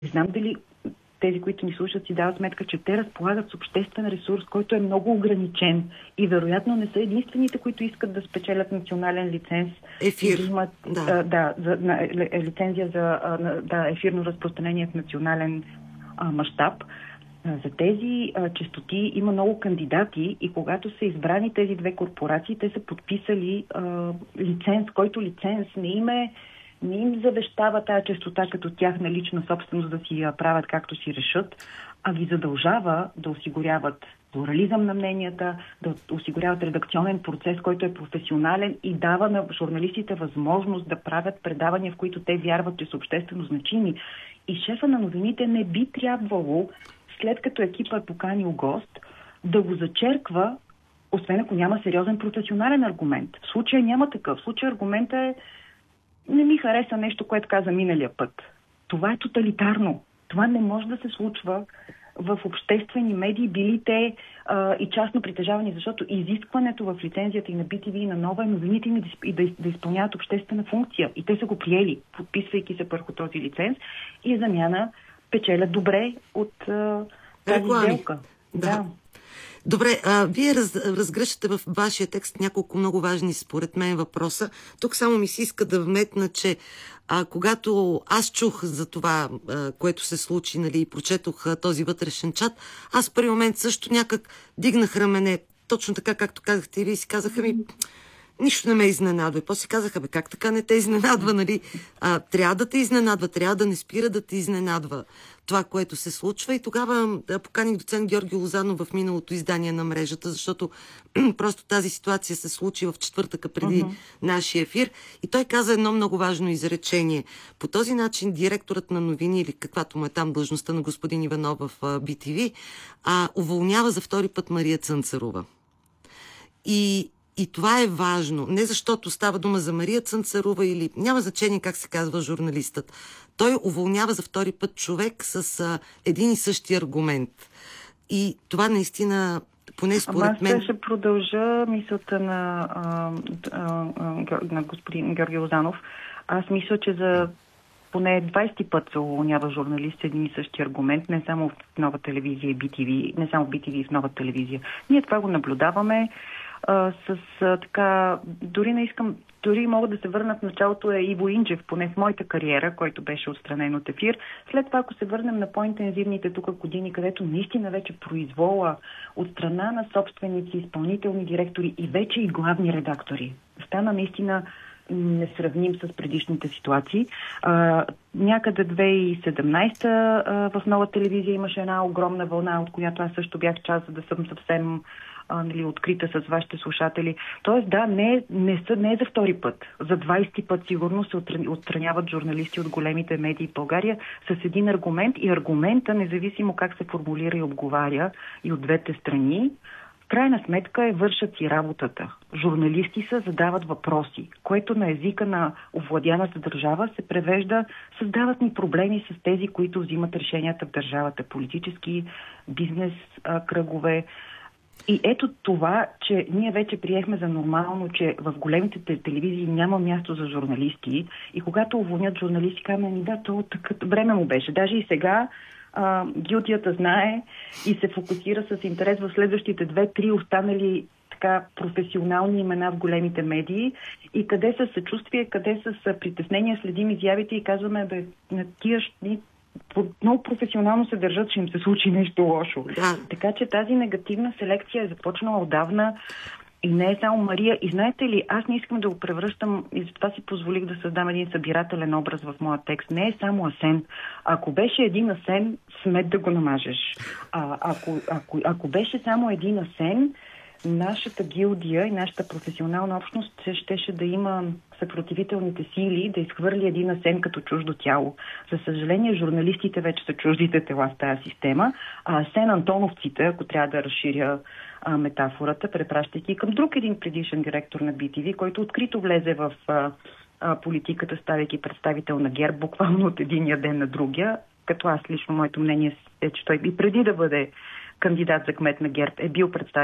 знам дали тези, които ни слушат, си дават сметка, че те разполагат с обществен ресурс, който е много ограничен и вероятно не са единствените, които искат да спечелят национален лиценз. Ефир. И да имат лицензия за ефирно разпространение в национален мащаб. За тези честоти има много кандидати и когато са избрани тези две корпорации, те са подписали лиценз, който лиценз не им завещава тая честота като тяхна лична собственост да си я правят както си решат, а ги задължава да осигуряват плурализъм на мненията, да осигуряват редакционен процес, който е професионален и дава на журналистите възможност да правят предавания, в които те вярват, че са обществено значими. И шефа на новините не би трябвало, след като екипа е поканил гост, да го зачерква, освен ако няма сериозен професионален аргумент. В случая няма такъв. В случая аргументът е: не ми хареса нещо, което каза миналия път. Това е тоталитарно. Това не може да се случва в обществени медии, били те и частно притежавани, защото изискването в лицензията и на BTV и на Нова е новините им да изпълняват обществена функция. И те са го приели, подписвайки се върху този лиценз и замяна печелят добре от тази сделка. Да. Добре, вие разгръщате в вашия текст няколко много важни според мен въпроса. Тук само ми се иска да вметна, че когато аз чух за това, което се случи, и прочетох този вътрешен чат, аз в първи момент също някак дигнах рамене, точно така, както казахте и вие, си казаха ми: нищо не ме изненадва. И после казаха: как така не те изненадва, трябва да те изненадва, трябва да не спира да те изненадва това, което се случва. И тогава поканих доцент Георги Лозанов в миналото издание на мрежата, защото просто тази ситуация се случи в четвъртъка преди нашия ефир. И той каза едно много важно изречение. По този начин директорът на новини, или каквато му е там длъжността на господин Иванов в BTV, уволнява за втори път Мария Цънцарова. И това е важно. Не защото става дума за Мария Цънцарова или няма значение как се казва журналистът. Той уволнява за втори път човек с един и същи аргумент. И това наистина, поне според мен... Аз ще продължа мисълта на господин Георги Лозанов. Аз мисля, че за поне 20 път се уволнява журналист с един и същи аргумент, не само в Нова телевизия и BTV, не само в BTV и в Нова телевизия. Ние това го наблюдаваме. Дори мога да се върна в началото, е Иво Инджев, поне в моята кариера, който беше отстранен от ефир. След това, ако се върнем на по-интензивните тук години, където наистина вече произвола от страна на собственици, изпълнителни директори и вече и главни редактори стана наистина несравним с предишните ситуации. Някъде 2017 в Нова телевизия имаше една огромна вълна, от която аз също бях част, за да съм съвсем открита с вашите слушатели. Тоест, да, не е за втори път. За 20 път сигурно се отстраняват журналисти от големите медии в България с един аргумент, и аргумента, независимо как се формулира и обговаря и от двете страни, в крайна сметка вършат си работата. Журналисти са, задават въпроси, което на езика на овладяната държава се превежда: създават ни проблеми с тези, които взимат решенията в държавата, политически, бизнес кръгове. И ето това, че ние вече приехме за нормално, че в големите телевизии няма място за журналисти, и когато уволнят журналисти, казваме: да, то така време му беше. Даже и сега гилдията знае и се фокусира с интерес в следващите 2-3 останали така професионални имена в големите медии, и къде са съчувствие, къде са притеснения, следим изявите и казваме: на тия много професионално се държат, че им се случи нещо лошо. Да. Така че тази негативна селекция е започнала отдавна и не е само Мария. И знаете ли, аз не искам да го превръщам, и затова си позволих да създам един събирателен образ в моя текст. Не е само Асен. Ако беше един Асен, смет да го намажеш. Ако беше само един Асен, нашата гилдия и нашата професионална общност щеше да има съпротивителните сили да изхвърли един Асен като чуждо тяло. За съжаление, журналистите вече са чуждите тела в тази система, а Асен Антоновците, ако трябва да разширя метафората, препращайки към друг един предишен директор на BTV, който открито влезе в политиката, ставайки представител на ГЕРБ, буквално от единия ден на другия, като аз лично моето мнение е, че той и преди да бъде кандидат за кмет на ГЕРБ е бил представител